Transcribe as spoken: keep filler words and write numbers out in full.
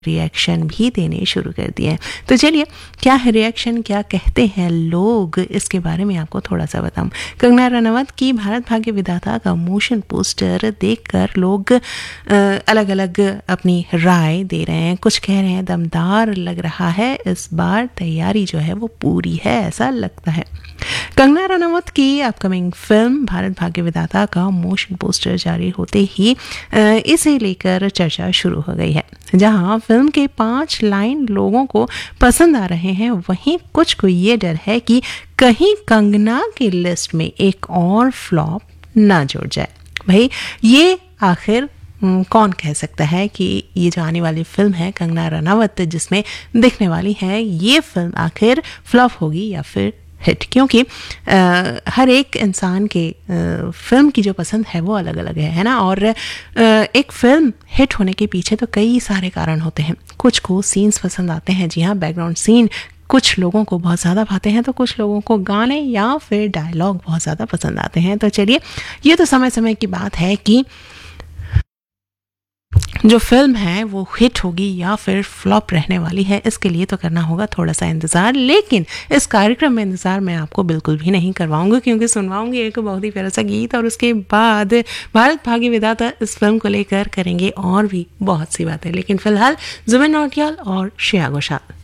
Reaction भी देने शुरू कर दिए हैं। तो चलिए, क्या है रिएक्शन, क्या कहते हैं लोग, इसके बारे में आपको थोड़ा सा बताऊं। कंगना रनावत की भारत भाग्य विधाता का मोशन पोस्टर देखकर लोग अलग अलग अपनी राय दे रहे हैं। कुछ कह रहे हैं दमदार लग रहा है, इस बार तैयारी जो है वो पूरी है, ऐसा लगता है। कंगना रनावत की अपकमिंग फिल्म भारत भाग्य विधाता का मोशन पोस्टर जारी होते ही इसे लेकर चर्चा शुरू हो गई है। जहां फिल्म के पांच लाइन लोगों को पसंद आ रहे हैं, वहीं कुछ को ये डर है कि कहीं कंगना की लिस्ट में एक और फ्लॉप ना जुड़ जाए। भाई, ये आखिर कौन कह सकता है कि ये जो आने वाली फिल्म है कंगना रनावत जिसमें दिखने वाली है, ये फिल्म आखिर फ्लॉप होगी या फिर हिट, क्योंकि आ, हर एक इंसान के आ, फिल्म की जो पसंद है वो अलग अलग है है ना। और आ, एक फिल्म हिट होने के पीछे तो कई सारे कारण होते हैं। कुछ को सीन्स पसंद आते हैं, जी हाँ, बैकग्राउंड सीन कुछ लोगों को बहुत ज़्यादा भाते हैं, तो कुछ लोगों को गाने या फिर डायलॉग बहुत ज़्यादा पसंद आते हैं। तो चलिए, ये तो समय समय की बात है कि जो फिल्म है वो हिट होगी या फिर फ्लॉप रहने वाली है, इसके लिए तो करना होगा थोड़ा सा इंतज़ार। लेकिन इस कार्यक्रम में इंतज़ार मैं आपको बिल्कुल भी नहीं करवाऊंगी, क्योंकि सुनवाऊंगी एक बहुत ही प्यारा सा गीत और उसके बाद भारत भाग्य विधाता इस फिल्म को लेकर करेंगे और भी बहुत सी बातें। लेकिन फिलहाल जुबिन नौटियाल और श्रेया घोषाल।